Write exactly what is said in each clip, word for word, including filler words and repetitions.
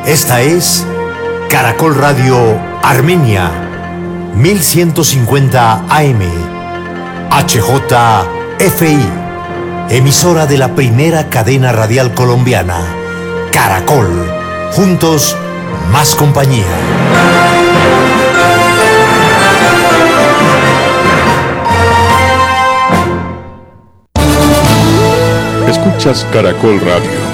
Esta es Caracol Radio Armenia, mil ciento cincuenta A M, H J F I, emisora de la primera cadena radial colombiana, Caracol, juntos, más compañía. Escuchas Caracol Radio.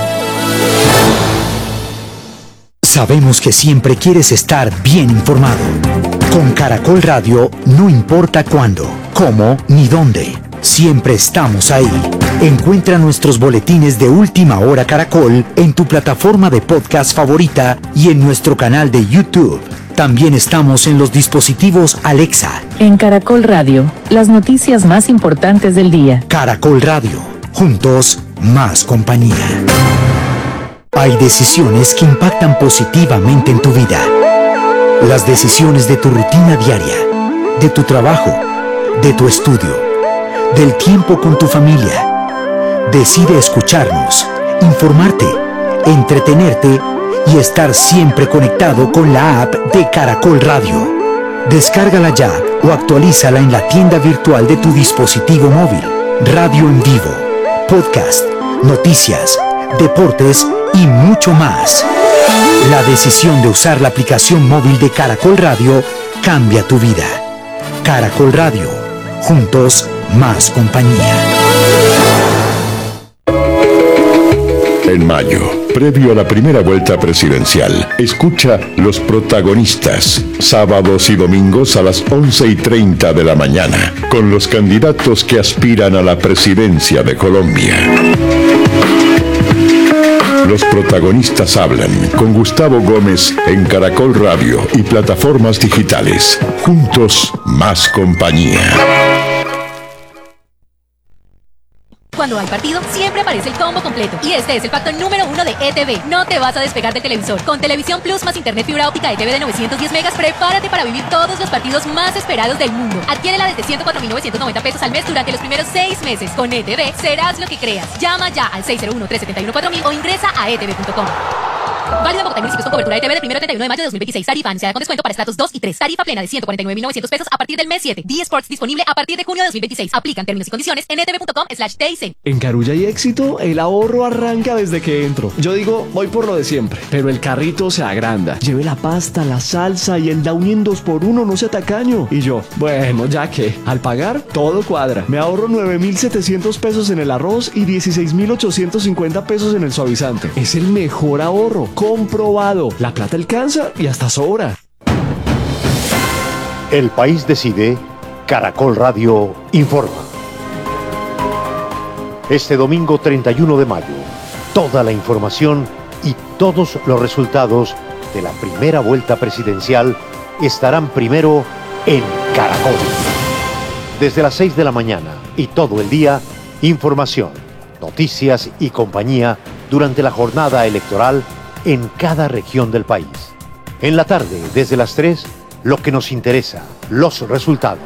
Sabemos que siempre quieres estar bien informado. Con Caracol Radio no importa cuándo, cómo ni dónde. Siempre estamos ahí. Encuentra nuestros boletines de Última Hora Caracol en tu plataforma de podcast favorita y en nuestro canal de YouTube. También estamos en los dispositivos Alexa. En Caracol Radio, las noticias más importantes del día. Caracol Radio, juntos, más compañía. Hay decisiones que impactan positivamente en tu vida. Las decisiones de tu rutina diaria, de tu trabajo, de tu estudio, del tiempo con tu familia. Decide escucharnos, informarte, entretenerte y estar siempre conectado con la app de Caracol Radio. Descárgala ya o actualízala en la tienda virtual de tu dispositivo móvil. Radio en vivo, podcast, noticias, deportes y mucho más. La decisión de usar la aplicación móvil de Caracol Radio cambia tu vida. Caracol Radio, juntos, más compañía. En mayo, previo a la primera vuelta presidencial, escucha Los Protagonistas, sábados y domingos a las once y treinta de la mañana, con los candidatos que aspiran a la presidencia de Colombia. Los Protagonistas hablan con Gustavo Gómez en Caracol Radio y plataformas digitales. Juntos, más compañía. Cuando hay partido, siempre aparece el combo completo. Y este es el pacto número uno de E T V. No te vas a despegar del televisor. Con Televisión Plus más Internet fibra óptica E T V de novecientos diez megas, prepárate para vivir todos los partidos más esperados del mundo. Adquiérela desde ciento cuatro mil novecientos noventa pesos al mes durante los primeros seis meses. Con E T V, serás lo que creas. Llama ya al seis cero uno, tres siete uno, cuatro mil o ingresa a e t v punto com. Válido en Bogotá y municipios con cobertura E T V del primero al treinta y uno de mayo de dos mil veintiséis. Tarifa anunciada con descuento para estratos dos y tres. Tarifa plena de ciento cuarenta y nueve mil novecientos pesos a partir del mes siete. D-Sports disponible a partir de junio de dos mil veintiséis. Aplican términos y condiciones en e t v punto com slash t i c. En Carulla y Éxito, el ahorro arranca desde que entro. Yo digo, voy por lo de siempre. Pero el carrito se agranda. Lleve la pasta, la salsa y el Downy en dos por uno, no sea tacaño. Y yo, bueno, ya que, al pagar, todo cuadra. Me ahorro nueve mil setecientos pesos en el arroz y dieciséis mil ochocientos cincuenta pesos en el suavizante. Es el mejor ahorro, comprobado. La plata alcanza y hasta sobra. El país decide, Caracol Radio informa. Este domingo treinta y uno de mayo, toda la información y todos los resultados de la primera vuelta presidencial estarán primero en Caracol. Desde las seis de la mañana y todo el día, información, noticias y compañía durante la jornada electoral en cada región del país. En la tarde, desde las tres, lo que nos interesa, los resultados.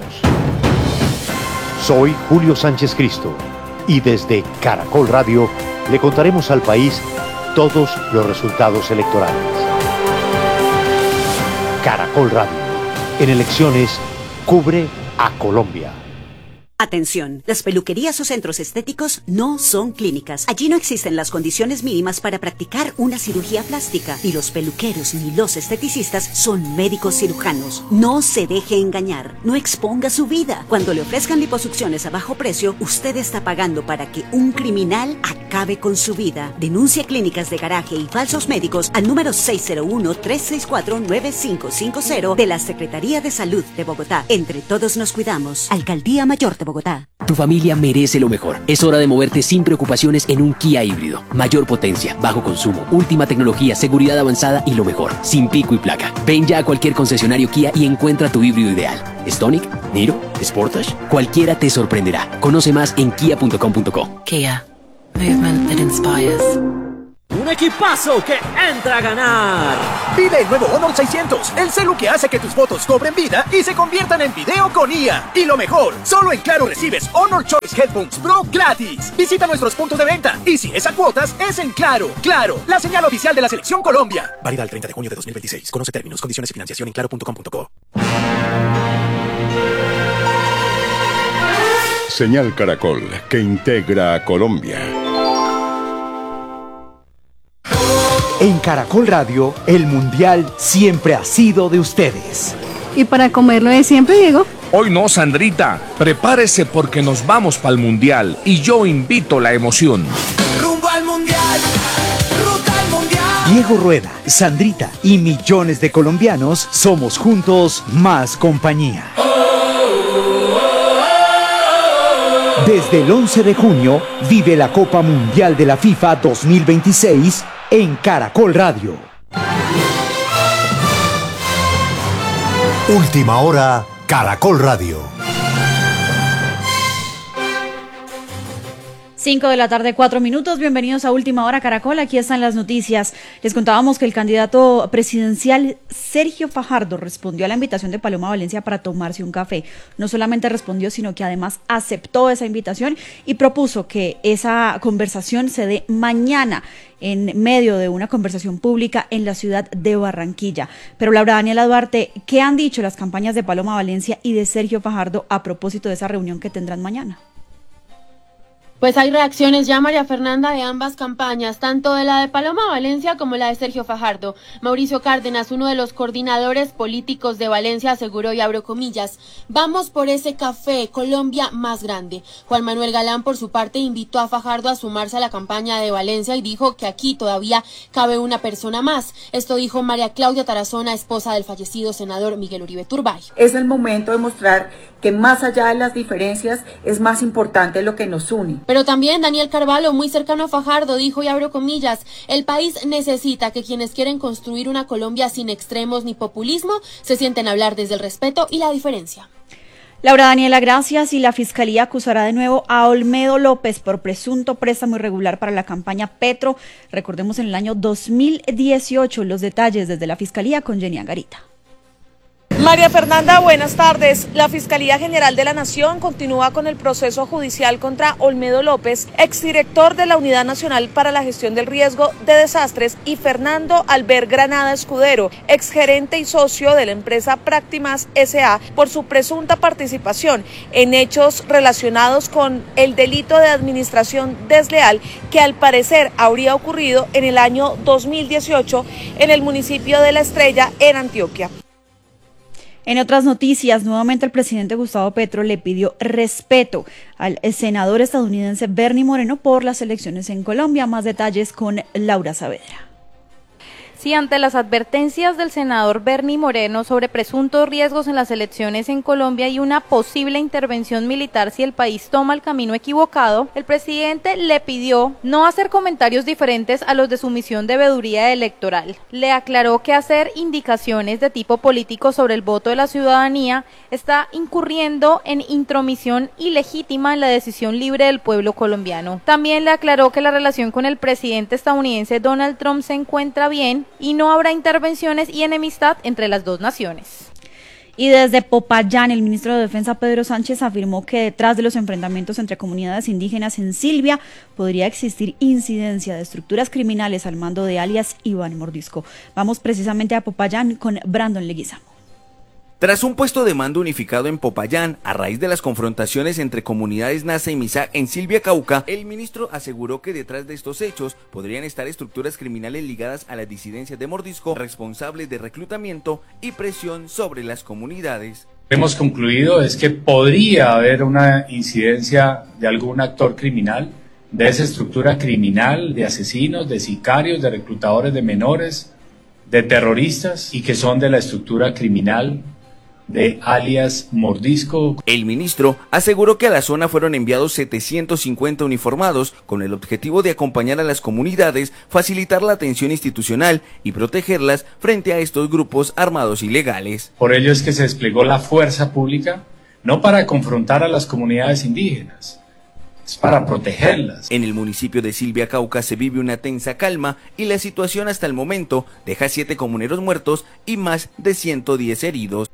Soy Julio Sánchez Cristo y desde Caracol Radio le contaremos al país todos los resultados electorales. Caracol Radio, en elecciones, cubre a Colombia. Atención, las peluquerías o centros estéticos no son clínicas. Allí no existen las condiciones mínimas para practicar una cirugía plástica. Ni los peluqueros ni los esteticistas son médicos cirujanos. No se deje engañar, no exponga su vida. Cuando le ofrezcan liposucciones a bajo precio, usted está pagando para que un criminal acabe con su vida. Denuncia clínicas de garaje y falsos médicos al número seis cero uno, tres seis cuatro, nueve cinco cinco cero de la Secretaría de Salud de Bogotá. Entre todos nos cuidamos. Alcaldía Mayor de Bogotá. Tu familia merece lo mejor. Es hora de moverte sin preocupaciones en un Kia híbrido. Mayor potencia, bajo consumo, última tecnología, seguridad avanzada y lo mejor, sin pico y placa. Ven ya a cualquier concesionario Kia y encuentra tu híbrido ideal. Stonic, Niro, Sportage, cualquiera te sorprenderá. Conoce más en kia punto com punto co. Kia, movement that inspires. un equipazo que entra a ganar. Vive el nuevo Honor seiscientos, el celu que hace que tus fotos cobren vida y se conviertan en video con I A. Y lo mejor, solo en Claro recibes Honor Choice Headphones Pro gratis. Visita nuestros puntos de venta y si es a cuotas, es en Claro. Claro, la señal oficial de la Selección Colombia. Válida el treinta de junio de dos mil veintiséis. Conoce términos, condiciones y financiación en claro punto com punto co. Señal Caracol, que integra a Colombia. En Caracol Radio, el Mundial siempre ha sido de ustedes. ¿Y para comerlo de siempre, Diego? Hoy no, Sandrita. Prepárese porque nos vamos para el Mundial y yo invito la emoción. ¡Rumbo al Mundial! ¡Ruta al Mundial! Diego Rueda, Sandrita y millones de colombianos somos juntos más compañía. Desde el once de junio, vive la Copa Mundial de la FIFA dos mil veintiséis en Caracol Radio. Última hora, Caracol Radio. cinco de la tarde, cuatro minutos. Bienvenidos a Última Hora Caracol. Aquí están las noticias. Les contábamos que el candidato presidencial Sergio Fajardo respondió a la invitación de Paloma Valencia para tomarse un café. No solamente respondió, sino que además aceptó esa invitación y propuso que esa conversación se dé mañana en medio de una conversación pública en la ciudad de Barranquilla. Pero Laura Daniela Duarte, ¿qué han dicho las campañas de Paloma Valencia y de Sergio Fajardo a propósito de esa reunión que tendrán mañana? Pues hay reacciones ya, María Fernanda, de ambas campañas, tanto de la de Paloma Valencia como la de Sergio Fajardo. Mauricio Cárdenas, uno de los coordinadores políticos de Valencia, aseguró, y abro comillas, vamos por ese café, Colombia más grande. Juan Manuel Galán, por su parte, invitó a Fajardo a sumarse a la campaña de Valencia y dijo que aquí todavía cabe una persona más. Esto dijo María Claudia Tarazona, esposa del fallecido senador Miguel Uribe Turbay. Es el momento de mostrar que más allá de las diferencias es más importante lo que nos une. Pero también Daniel Carvalho, muy cercano a Fajardo, dijo, y abro comillas, el país necesita que quienes quieren construir una Colombia sin extremos ni populismo se sienten a hablar desde el respeto y la diferencia. Laura Daniela, gracias. Y la Fiscalía acusará de nuevo a Olmedo López por presunto préstamo irregular para la campaña Petro. Recordemos en el año dos mil dieciocho. Los detalles desde la Fiscalía con Jenny Angarita. María Fernanda, buenas tardes. La Fiscalía General de la Nación continúa con el proceso judicial contra Olmedo López, exdirector de la Unidad Nacional para la Gestión del Riesgo de Desastres, y Fernando Albert Granada Escudero, exgerente y socio de la empresa Practimas S A, por su presunta participación en hechos relacionados con el delito de administración desleal que al parecer habría ocurrido en el año dos mil dieciocho en el municipio de La Estrella, en Antioquia. En otras noticias, nuevamente el presidente Gustavo Petro le pidió respeto al senador estadounidense Bernie Moreno por las elecciones en Colombia. Más detalles con Laura Saavedra. Sí, ante las advertencias del senador Bernie Moreno sobre presuntos riesgos en las elecciones en Colombia y una posible intervención militar si el país toma el camino equivocado, el presidente le pidió no hacer comentarios diferentes a los de su misión de veeduría electoral. Le aclaró que hacer indicaciones de tipo político sobre el voto de la ciudadanía está incurriendo en intromisión ilegítima en la decisión libre del pueblo colombiano. También le aclaró que la relación con el presidente estadounidense Donald Trump se encuentra bien y no habrá intervenciones y enemistad entre las dos naciones. Y desde Popayán, el ministro de Defensa Pedro Sánchez afirmó que detrás de los enfrentamientos entre comunidades indígenas en Silvia podría existir incidencia de estructuras criminales al mando de alias Iván Mordisco. Vamos precisamente a Popayán con Brandon Leguizamo. Tras un puesto de mando unificado en Popayán, a raíz de las confrontaciones entre comunidades Nasa y Misa en Silvia, Cauca, el ministro aseguró que detrás de estos hechos podrían estar estructuras criminales ligadas a las disidencias de Mordisco, responsables de reclutamiento y presión sobre las comunidades. Hemos concluido es que podría haber una incidencia de algún actor criminal, de esa estructura criminal, de asesinos, de sicarios, de reclutadores de menores, de terroristas, y que son de la estructura criminal de alias Mordisco. El ministro aseguró que a la zona fueron enviados setecientos cincuenta uniformados con el objetivo de acompañar a las comunidades, facilitar la atención institucional y protegerlas frente a estos grupos armados ilegales. Por ello es que se desplegó la fuerza pública, no para confrontar a las comunidades indígenas, es para protegerlas. En el municipio de Silvia, Cauca, se vive una tensa calma y la situación hasta el momento deja siete comuneros muertos y más de ciento diez heridos.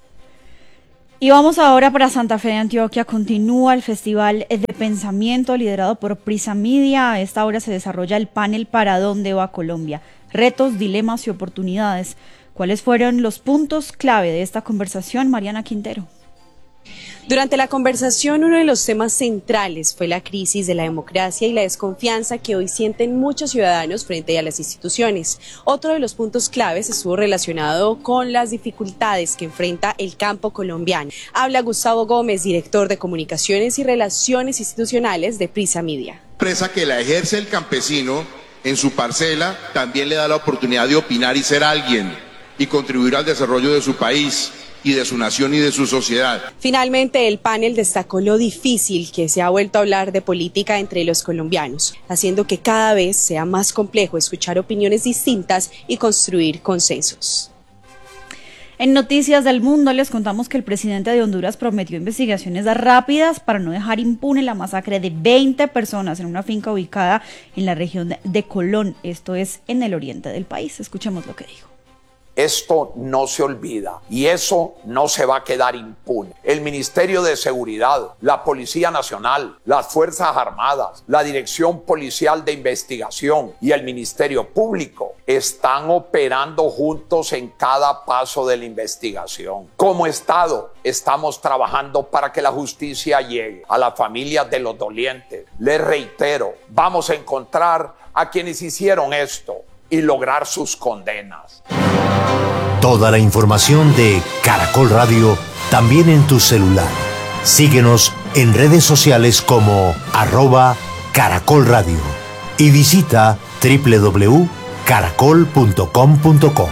Y vamos ahora para Santa Fe de Antioquia. Continúa el Festival de Pensamiento liderado por Prisa Media. A esta hora se desarrolla el panel ¿Para dónde va Colombia? Retos, dilemas y oportunidades. ¿Cuáles fueron los puntos clave de esta conversación? Mariana Quintero. Durante la conversación, uno de los temas centrales fue la crisis de la democracia y la desconfianza que hoy sienten muchos ciudadanos frente a las instituciones. Otro de los puntos claves estuvo relacionado con las dificultades que enfrenta el campo colombiano. Habla Gustavo Gómez, director de Comunicaciones y Relaciones Institucionales de Prisa Media. La empresa que la ejerce el campesino en su parcela también le da la oportunidad de opinar y ser alguien y contribuir al desarrollo de su país y de su nación y de su sociedad. Finalmente, el panel destacó lo difícil que se ha vuelto a hablar de política entre los colombianos, haciendo que cada vez sea más complejo escuchar opiniones distintas y construir consensos. En Noticias del Mundo les contamos que el presidente de Honduras prometió investigaciones rápidas para no dejar impune la masacre de veinte personas en una finca ubicada en la región de Colón, esto es en el oriente del país. Escuchemos lo que dijo. Esto no se olvida y eso no se va a quedar impune. El Ministerio de Seguridad, la Policía Nacional, las Fuerzas Armadas, la Dirección Policial de Investigación y el Ministerio Público están operando juntos en cada paso de la investigación. Como Estado, estamos trabajando para que la justicia llegue a las familias de los dolientes. Les reitero, vamos a encontrar a quienes hicieron esto y lograr sus condenas. Toda la información de Caracol Radio también en tu celular. Síguenos en redes sociales como arroba Caracol Radio y visita doble u doble u doble u punto caracol punto com punto co.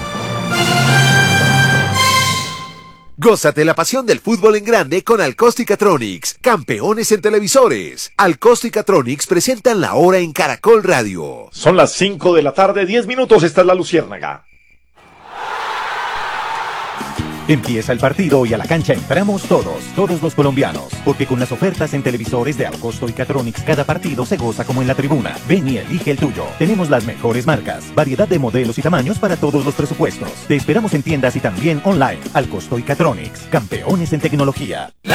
Gózate la pasión del fútbol en grande con Alcosticatronics, campeones en televisores. Alcosticatronics presentan la hora en Caracol Radio. Son las cinco de la tarde, diez minutos, esta es la Luciérnaga. Empieza el partido y a la cancha entramos todos, todos los colombianos, porque con las ofertas en televisores de Alcosto y Catronics cada partido se goza como en la tribuna. Ven y elige el tuyo. Tenemos las mejores marcas, variedad de modelos y tamaños para todos los presupuestos. Te esperamos en tiendas y también online. Alcosto y Catronics, campeones en tecnología.